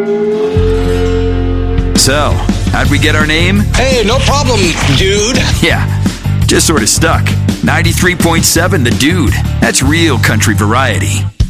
So, how'd we get our name? Hey, no problem, dude. Yeah, just sort of stuck. 93.7 The Dude. That's real country variety.